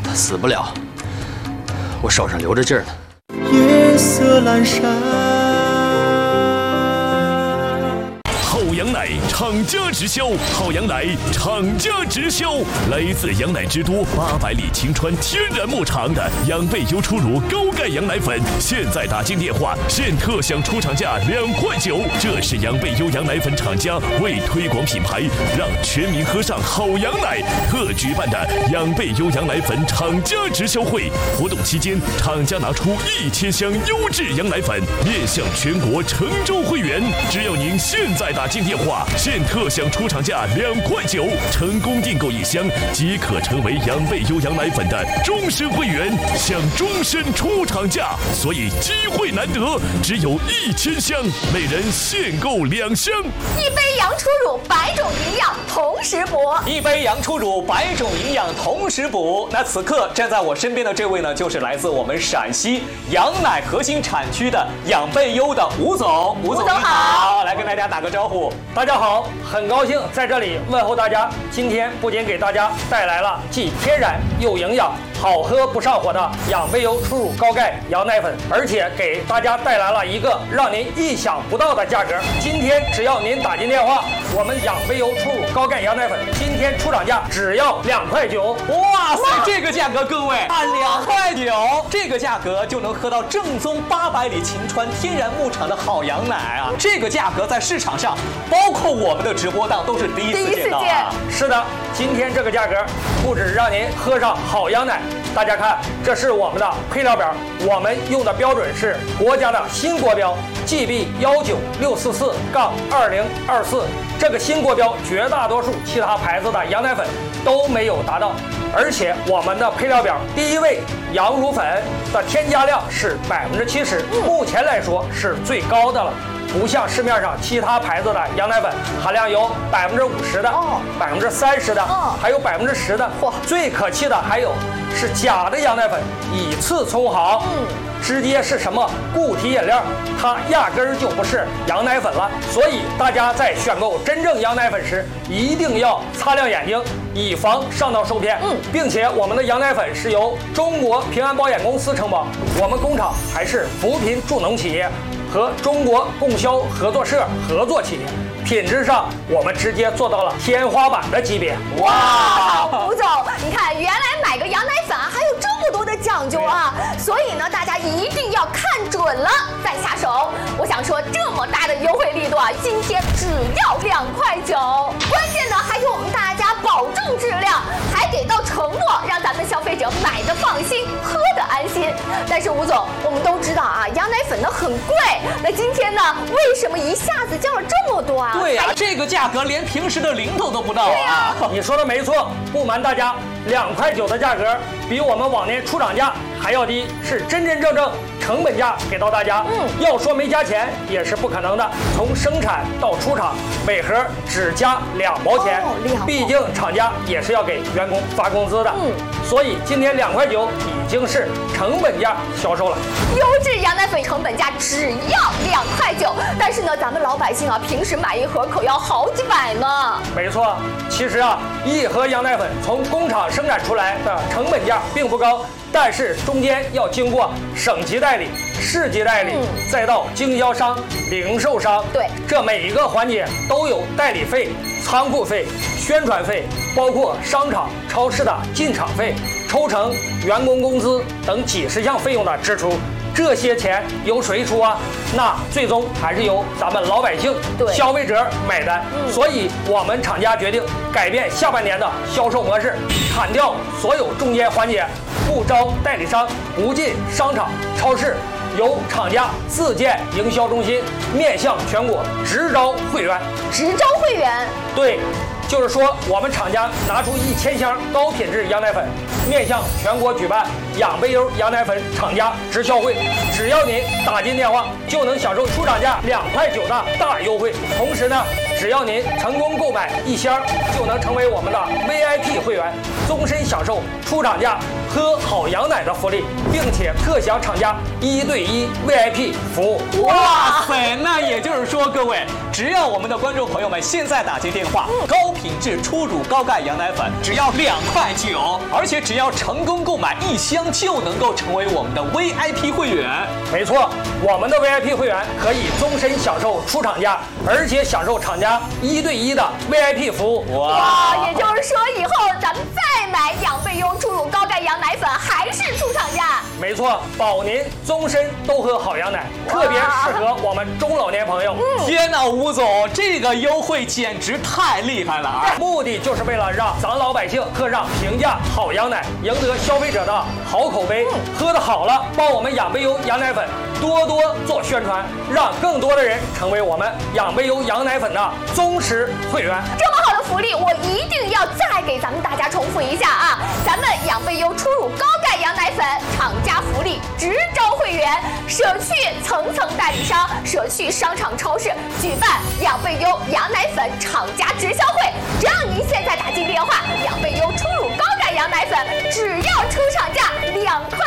他死不了，我手上留着劲儿呢。 夜色阑珊。 好羊奶厂家直销，好羊奶厂家直销，来自羊奶之都800里晴川天然牧场的养贝优初乳高钙羊奶粉，现在打进电话，现特享出厂价2块9。这是养贝优羊奶粉厂家为推广品牌，让全民喝上好羊奶，特举办的养贝优羊奶粉厂家直销会。活动期间，厂家拿出1000箱优质羊奶粉，面向全国成州会员。只要您现在打进电话，现特享出厂价2块9，成功订购1箱即可成为养贝优羊奶粉的终身会员，享终身出厂价。所以机会难得，只有1000箱，每人限购2箱。 一杯羊初乳，100种营养同时补。 一杯羊初乳，100种营养同时补。那此刻站在我身边的这位呢，就是来自我们陕西羊奶核心产区的养贝优的吴总。吴总你好，来跟大家打个招呼。 大家好，很高兴在这里问候大家。今天不仅给大家带来了既天然又营养、好喝不上火的养贝优初乳高钙羊奶粉，而且给大家带来了一个让您意想不到的价格。今天只要您打进电话，我们养贝优初乳高钙羊奶粉今天出厂价只要2块9。 哇塞，这个价格各位按2块9，这个价格就能喝到正宗800里晴川天然牧场的好羊奶啊！这个价格在市场上，包括我们的直播档都是第一次见到啊！ 是的，今天这个价格不止让您喝上好羊奶，大家看，这是我们的配料表，我们用的标准是国家的新国标 GB19644-2024，这个新国标绝大多数其他牌子的羊奶粉都没有达到。而且我们的配料表第一位羊乳粉的添加量是70%，目前来说是最高的了。不像市面上其他牌子的羊奶粉含量有50%的、30%的，还有10%的。最可气的还有是假的羊奶粉，以次充好，直接是什么固体饮料，它压根儿就不是羊奶粉了。所以大家在选购真正羊奶粉时，一定要擦亮眼睛，以防上当受骗。并且我们的羊奶粉是由中国平安保险公司承保，我们工厂还是扶贫助农企业和中国供销合作社合作企业，品质上我们直接做到了天花板的级别。 哇，吴总，你看，原来买个羊奶粉啊，还有这么多的讲究啊！所以呢，大家一定要看准了再下手。我想说，这么大的优惠力度啊，今天只要2块9，关键呢还给我们大家保证质量，还给到承诺，让咱们消费者买的放心，喝的安心。但是吴总，我们都知道啊，羊奶粉呢很贵，那今天呢，为什么一下子降了这么多啊？ 对呀，这个价格连平时的零头都不到啊！ 你说的没错，不瞒大家，2块9的价格比我们往年出厂价还要低，是真真正正成本价给到大家。要说没加钱也是不可能的，从生产到出厂，每盒只加2毛钱，毕竟厂家也是要给员工发工资的。所以今天2块9已经是成本价销售了。 优质羊奶粉成本价只要2块9，但是呢，咱们老百姓啊，平时买一盒可要好几百呢。 没错，其实啊，一盒羊奶粉从工厂生产出来的成本价并不高，但是中间要经过省级代理、市级代理，再到经销商、零售商， 对， 这每一个环节都有代理费、仓库费、宣传费，包括商场、超市的进场费、抽成、员工工资等几十项费用的支出。这些钱由谁出啊？那最终还是由咱们老百姓、消费者买单。所以我们厂家决定改变下半年的销售模式，砍掉所有中间环节，不招代理商，不进商场、超市，由厂家自建营销中心，面向全国直招会员。 直招会员？ 对。就是说，我们厂家拿出1000箱高品质羊奶粉，面向全国举办养贝优羊奶粉厂家直销会。只要您打进电话，就能享受出厂价2块9的大优惠。同时呢，只要您成功购买1箱，就能成为我们的 VIP 会员。 终身享受出厂价喝好羊奶的福利，并且特享厂家1对1 VIP 服务。 哇塞，那也就是说，各位，只要我们的观众朋友们现在打进电话，高品质初乳高钙羊奶粉只要2块9，而且只要成功购买1箱就能够成为我们的 VIP 会员。 没错，我们的 VIP 会员可以终身享受出厂价，而且享受厂家1对1的 VIP 服务。 哇，也就是说以后咱们再买养贝优初乳高钙羊奶粉还是出厂价。 没错，保您终身都喝好羊奶，特别适合我们中老年朋友。 天哪，吴总，这个优惠简直太厉害了啊！ 目的就是为了让咱老百姓喝上平价好羊奶，赢得消费者的好口碑。喝得好了，帮我们养贝优羊奶粉多多做宣传，让更多的人成为我们养贝优羊奶粉的忠实会员。 这么好的福利，我一定要再给咱们大家重复一下啊！咱们养贝优初乳高钙羊奶粉厂家福利直招会员，舍去层层代理商，舍去商场超市，举办养贝优羊奶粉厂家直销会。只要您现在打进电话，养贝优初乳高钙羊奶粉只要出厂价2块